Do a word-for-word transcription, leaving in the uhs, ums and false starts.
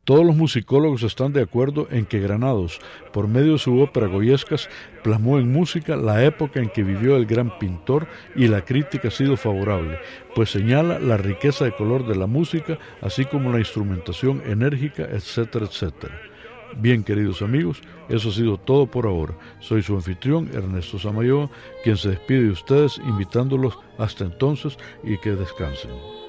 Todos los musicólogos están de acuerdo en que Granados, por medio de su ópera Goyescas, plasmó en música la época en que vivió el gran pintor, y la crítica ha sido favorable, pues señala la riqueza de color de la música, así como la instrumentación enérgica, etcétera, etcétera. Bien, queridos amigos, eso ha sido todo por ahora. Soy su anfitrión, Ernesto Samayoa, quien se despide de ustedes invitándolos hasta entonces y que descansen.